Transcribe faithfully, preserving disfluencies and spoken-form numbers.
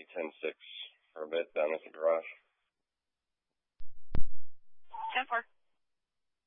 ten six for a bit down at the garage.